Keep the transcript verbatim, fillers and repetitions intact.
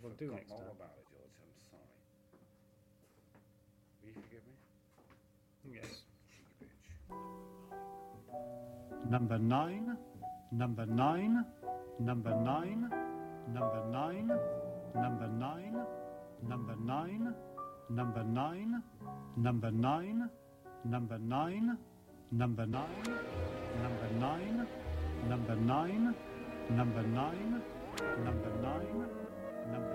We'll do forgot next all time. about it, George. I'm sorry. Will you forgive me? Yes. Cheeky bitch. Number nine, number nine, number nine, number nine, number nine, number nine, number nine, number nine, number nine, number nine, number nine, number nine, number nine, number nine, number